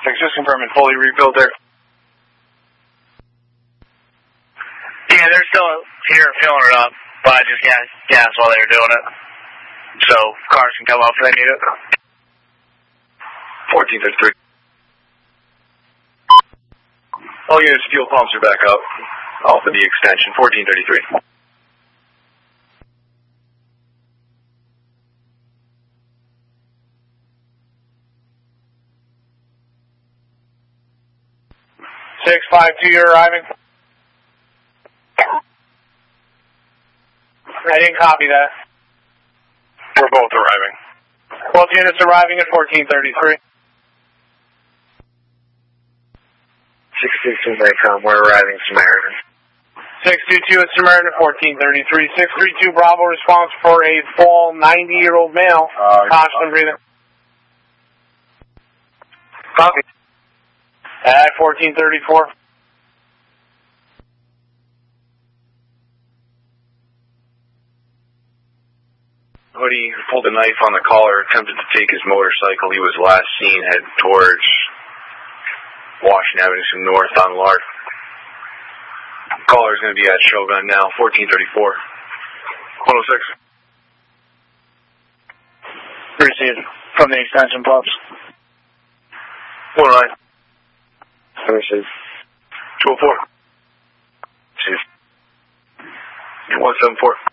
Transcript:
just confirming fully rebuilt there. Yeah, they're still here filling it up, but I just gas while they were doing it. So cars can come up if they need it. 1433. All units, fuel pumps are back up. Off of the extension, 1433. You're arriving. I didn't copy that. We're both arriving. Both units arriving at 1433. 622 Maycom, we're arriving Samaritan. 622 at Samaritan, 1433. 632 Bravo response for a fall 90-year-old male. Conscious and breathing. Copy. At 1434. Hoodie pulled a knife on the collar, attempted to take his motorcycle. He was last seen head towards Washington Avenue, some north on Lark. Caller is going to be at Shogun now, 1434. 106. Received from the extension pumps. 109. Received. 204. Received. 174.